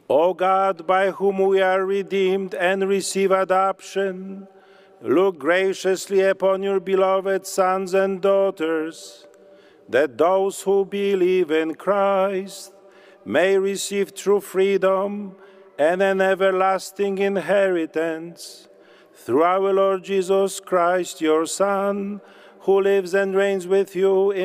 O God, by whom we are redeemed and receive adoption, look graciously upon your beloved sons and daughters, that those who believe in Christ may receive true freedom and an everlasting inheritance. Through our Lord Jesus Christ, your Son, who lives and reigns with you in